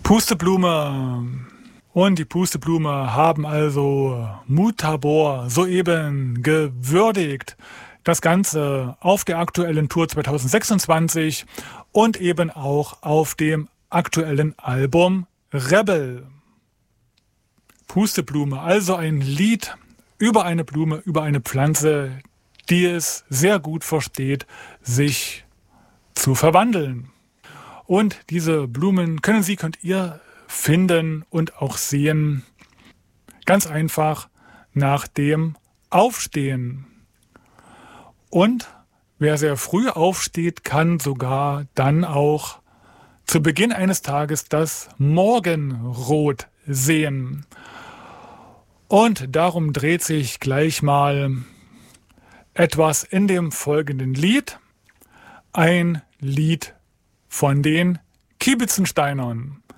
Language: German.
Pusteblume. Und die Pusteblume haben also Mutabor soeben gewürdigt. Das Ganze auf der aktuellen Tour 2026 und eben auch auf dem aktuellen Album Rebel. Pusteblume, also ein Lied über eine Blume, über eine Pflanze, die es sehr gut versteht, sich zu verwandeln. Und diese Blumen könnt ihr finden und auch sehen, ganz einfach nach dem Aufstehen. Und wer sehr früh aufsteht, kann sogar dann auch zu Beginn eines Tages das Morgenrot sehen. Und darum dreht sich gleich mal etwas in dem folgenden Lied. Ein Lied von den Kiebitzenteinern.